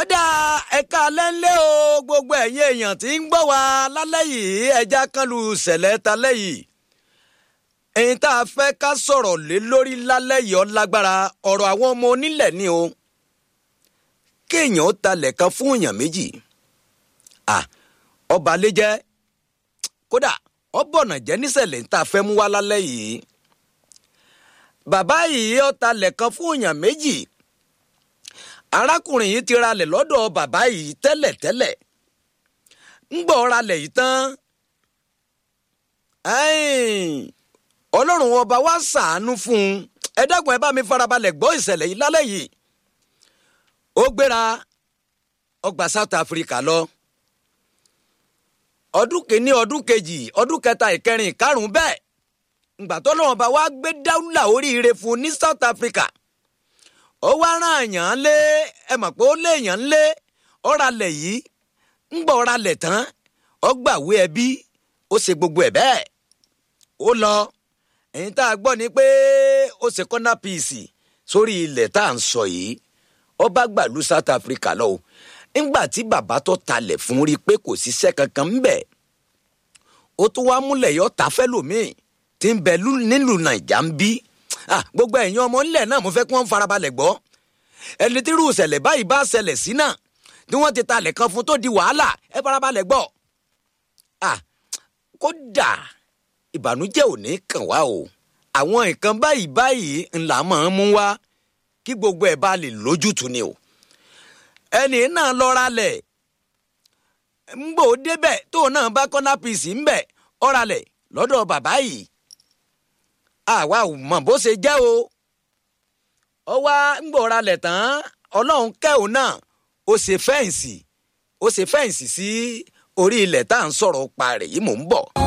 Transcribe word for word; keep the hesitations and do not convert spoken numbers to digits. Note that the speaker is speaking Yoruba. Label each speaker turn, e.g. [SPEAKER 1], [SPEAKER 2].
[SPEAKER 1] ọ̀dà ẹ̀ka lẹ́ńlẹ́ o gbogbo ẹ̀yin èèyàn tí ń gbọ́ wa lálẹ́ yìí ẹja kan lu ṣẹlẹ̀ talẹ́ yìí èyí tá a fẹ́ ká sọ̀rọ̀ lé lórí lálẹ́ yìí ó lágbára ọ̀rọ̀ àwọn ọmọ onílẹ̀ ni o kéèyàn ó talẹ̀ kan fún èèyàn méjì à ọba lè jẹ́ kódà ọbọ̀nà jẹ́ níṣẹ̀lẹ̀ tá a fẹ́ mú wá lálẹ́ yìí bàbá yìí ó talẹ̀ kan fún èèyàn méjì arákùnrin yìí ti ralẹ̀ lọ́dọ̀ bàbá yìí tẹ́lẹ̀tẹ́lẹ̀ ń gbọ́ ralẹ̀ yìí tán ọlọ́run ọba wa ṣàánú fún un ẹ dákun ẹ bá mi farabalẹ̀ gbọ́ ìṣẹ̀lẹ̀ yìí lálẹ́ yìí ó gbéra ó gba South Africa lọ ọdún kìíní ọdún kejì ọdún kẹta ìkẹrin ìkarùn bẹ́ẹ̀ ǹgbà tó lọ́wọ́ bá wá gbé dáúlà oríire fún un ní South Africa ó wá rán àyàn lé ẹ mọ̀ pé ó lé èèyàn lé ó ralẹ̀ yìí ń gbọ́ ralẹ̀ tán ó gbàwé ẹbí ó ṣe gbogbo ẹ̀ bẹ́ẹ̀ ó lọ èyí tá a gbọ́ ni pé ó ṣe kọ́nà píìsì sórí ilẹ̀ tá à ń sọ yìí ó bá gbàlú South Africa lọ o ńgbà tí bàbá tó talẹ̀ fún rí i pé kò síṣẹ́ kankan ń bẹ̀ ó tún wá múlẹ̀ yọ ta fẹ́lòmíì tí ń bẹ nílùú Nàìjà ń bí gbogbo ẹ̀yin ọmọ ńlẹ̀ náà mo fẹ́ kí wọ́n farabalẹ̀ gbọ́ ẹni tí irú ìṣẹ̀lẹ̀ báyìí bá ṣẹlẹ̀ sí náà tí wọ́n ti talẹ̀ kan fún tó di wàhálà ẹ farabalẹ̀ gbọ́ kódà ìbànújẹ́ ò ní kàn wá o àwọn nǹkan báyìí báyìí ńlá máa ń mú wá kí gbogbo ẹ̀ bá lè lójútùú ni o ẹni náà lọ ralẹ̀ ń gbò débẹ̀ tóun náà bá kọ́nà pìsì ń bẹ̀ ó ralẹ̀ lọ́dọ̀ bàbá yìí àwa ò mọ̀ bó ṣe jẹ́ o ó wá ń gbò ralẹ̀ tán ọlọ́run kẹ́hùn náà ó ṣe fẹ́ǹsì ó ṣe fẹ́ǹsì sí orí ilẹ̀ tá à ń sọ̀rọ̀ pa rẹ̀ yìí mò ń bọ̀.